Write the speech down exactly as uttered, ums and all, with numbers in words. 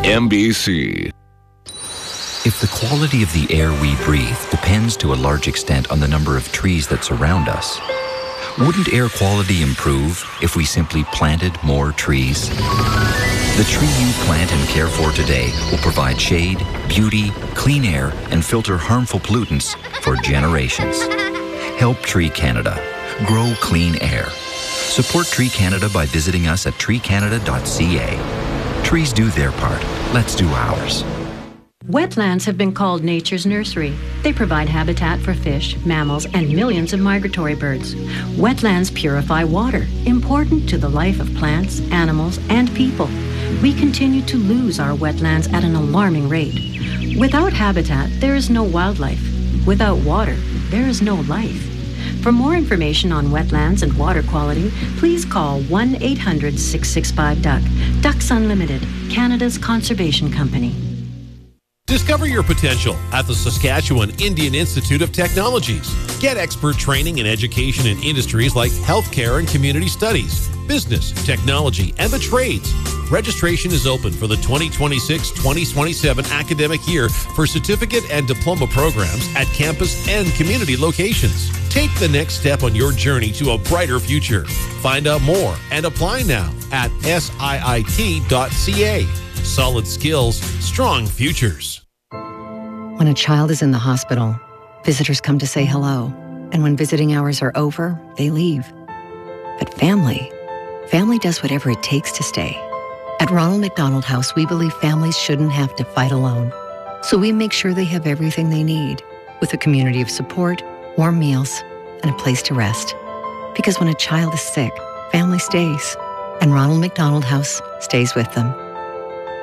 N B C. If the quality of the air we breathe depends to a large extent on the number of trees that surround us, wouldn't air quality improve if we simply planted more trees? The tree you plant and care for today will provide shade, beauty, clean air, and filter harmful pollutants for generations. Help Tree Canada. Grow clean air. Support Tree Canada by visiting us at tree canada dot c a. Trees do their part. Let's do ours. Wetlands have been called nature's nursery. They provide habitat for fish, mammals, and millions of migratory birds. Wetlands purify water, important to the life of plants, animals, and people. We continue to lose our wetlands at an alarming rate. Without habitat, there is no wildlife. Without water, there is no life. For more information on wetlands and water quality, please call one eight hundred, six six five, D U C K. Ducks Unlimited, Canada's conservation company. Discover your potential at the Saskatchewan Indian Institute of Technologies. Get expert training and education in industries like healthcare and community studies, business, technology, and the trades. Registration is open for the twenty twenty-six twenty twenty-seven academic year for certificate and diploma programs at campus and community locations. Take the next step on your journey to a brighter future. Find out more and apply now at S I I T dot C A. Solid skills, strong futures. When a child is in the hospital, visitors come to say hello. And when visiting hours are over, they leave. But family, family does whatever it takes to stay. At Ronald McDonald House, we believe families shouldn't have to fight alone. So we make sure they have everything they need, with a community of support, warm meals, and a place to rest. Because when a child is sick, family stays. And Ronald McDonald House stays with them.